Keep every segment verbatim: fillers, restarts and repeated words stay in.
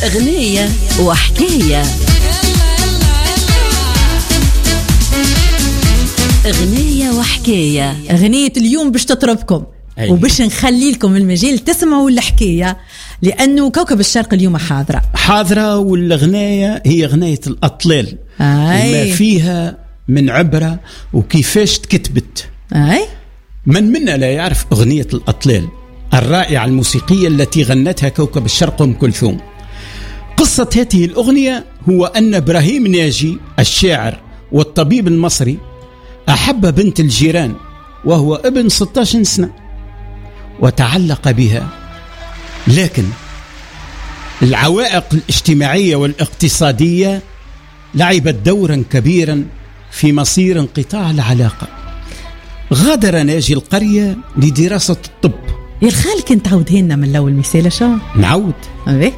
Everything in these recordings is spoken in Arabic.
أغنية وحكاية. أغنية وحكاية. أغنية اليوم باش تطربكم أيه. وباش نخلي لكم المجال تسمعوا الحكاية، لأنه كوكب الشرق اليوم حاضرة حاضرة والأغنية هي أغنية الأطلال أيه. وما فيها من عبرة وكيفاش تكتبت أيه. من منا لا يعرف أغنية الأطلال الرائعة الموسيقية التي غنتها كوكب الشرق أم كلثوم. قصة هذه الأغنية هو أن إبراهيم ناجي الشاعر والطبيب المصري أحب بنت الجيران وهو ابن ستة عشر سنة وتعلق بها، لكن العوائق الاجتماعية والاقتصادية لعبت دورا كبيرا في مصير انقطاع العلاقة. غادر ناجي القرية لدراسة الطب. يا الخال كنت تعودهن من الأول مثال شو نعود أبي.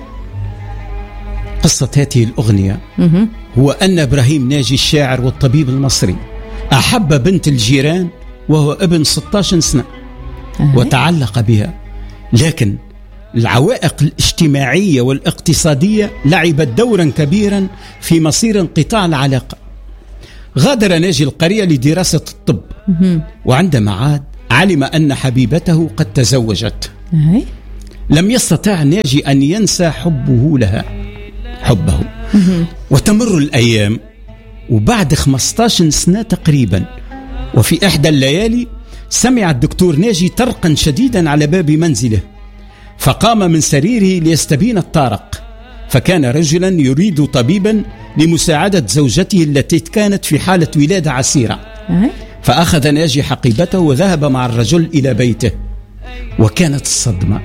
قصة هذه الأغنية مه. هو أن إبراهيم ناجي الشاعر والطبيب المصري أحب بنت الجيران وهو ابن ستة عشر سنة أه. وتعلق بها، لكن العوائق الاجتماعية والاقتصادية لعبت دورا كبيرا في مصير انقطاع العلاقة. غادر ناجي القرية لدراسة الطب مه. وعندما عاد علم أن حبيبته قد تزوجت. أه. لم يستطع ناجي أن ينسى حبه لها حبه مه. وتمر الأيام، وبعد خمسة عشر سنة تقريبا وفي إحدى الليالي سمع الدكتور ناجي طرقا شديدا على باب منزله، فقام من سريره ليستبين الطارق، فكان رجلا يريد طبيبا لمساعدة زوجته التي كانت في حالة ولادة عسيرة. فأخذ ناجي حقيبته وذهب مع الرجل إلى بيته، وكانت الصدمة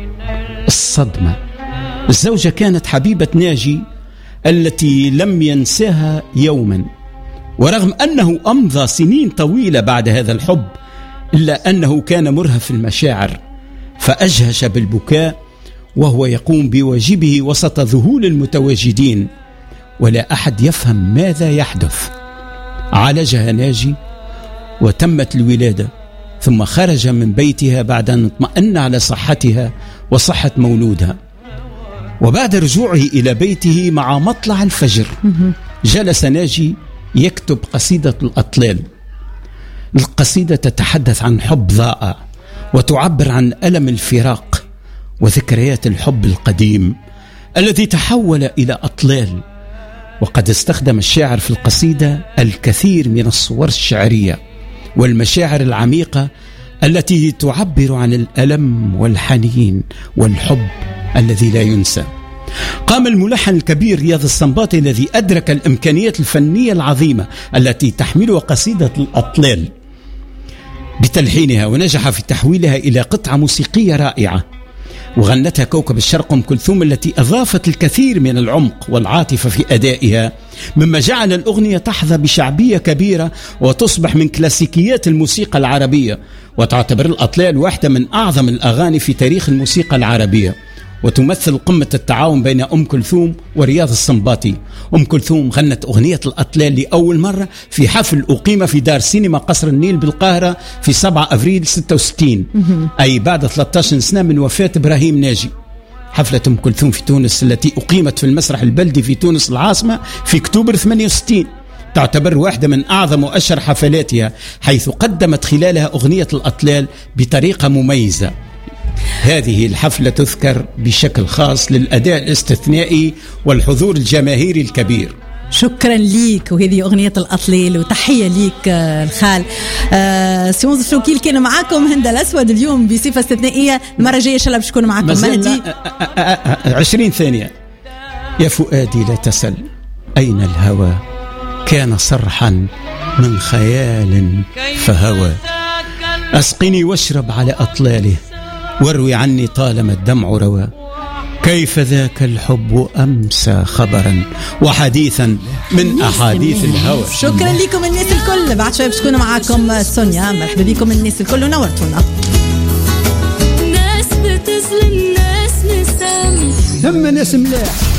الصدمة الزوجة كانت حبيبة ناجي التي لم ينساها يوما، ورغم أنه أمضى سنين طويلة بعد هذا الحب إلا أنه كان مرهف المشاعر، فأجهش بالبكاء وهو يقوم بواجبه وسط ذهول المتواجدين ولا أحد يفهم ماذا يحدث. عالجها ناجي وتمت الولادة، ثم خرج من بيتها بعد أن اطمأن على صحتها وصحة مولودها. وبعد رجوعه إلى بيته مع مطلع الفجر جلس ناجي يكتب قصيدة الأطلال. القصيدة تتحدث عن حب ضائع وتعبر عن ألم الفراق وذكريات الحب القديم الذي تحول إلى أطلال. وقد استخدم الشاعر في القصيدة الكثير من الصور الشعرية والمشاعر العميقة التي تعبر عن الألم والحنين والحب الذي لا ينسى. قام الملحن الكبير رياض السنباطي الذي أدرك الإمكانيات الفنية العظيمة التي تحملها قصيدة الأطلال بتلحينها، ونجح في تحويلها إلى قطعة موسيقية رائعة وغنتها كوكب الشرق أم كلثوم التي أضافت الكثير من العمق والعاطفة في أدائها، مما جعل الأغنية تحظى بشعبية كبيرة وتصبح من كلاسيكيات الموسيقى العربية، وتعتبر الأطلال واحدة من أعظم الأغاني في تاريخ الموسيقى العربية، وتمثل قمة التعاون بين أم كلثوم ورياض السنباطي. أم كلثوم غنت أغنية الأطلال لأول مرة في حفل أقيم في دار سينما قصر النيل بالقاهرة في سبعة أفريل ستة وستين، أي بعد ثلاثة عشر سنة من وفاة إبراهيم ناجي. حفلة أم كلثوم في تونس التي أقيمت في المسرح البلدي في تونس العاصمة في أكتوبر ثمانية وستين تعتبر واحدة من أعظم وأشهر حفلاتها، حيث قدمت خلالها أغنية الأطلال بطريقة مميزة. هذه الحفلة تذكر بشكل خاص للأداء الاستثنائي والحضور الجماهيري الكبير. شكرا ليك، وهذه أغنية الأطلال، وتحية ليك الخال. آه سيونز فلوكيل كان معاكم هند الأسود اليوم بصفة استثنائية. المرة الجاية إن شاء الله باش نكون معاكم مهدي. عشرين ثانية. يا فؤادي لا تسل أين الهوى، كان صرحا من خيال فهوى، أسقني واشرب على أطلاله واروي عني طالما الدمع روى، كيف ذاك الحب أمسى خبرا وحديثا من أحاديث الهوى. شكرا لكم الناس الكل. بعد شوي باش تكون معاكم سونيا. مرحبا بكم الناس الكل ونورتونا. ناس بتظلم ناس مسام، لما ناس ملاح